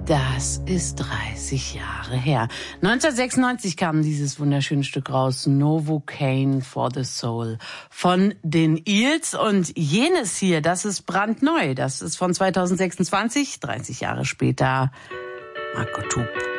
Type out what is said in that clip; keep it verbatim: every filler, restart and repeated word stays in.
Das ist dreißig Jahre her. neunzehnhundertsechsundneunzig kam dieses wunderschöne Stück raus, Novocaine for the Soul von den Eels. Und jenes hier, das ist brandneu. Das ist von zweitausendsechsundzwanzig, dreißig Jahre später. Marco Tup.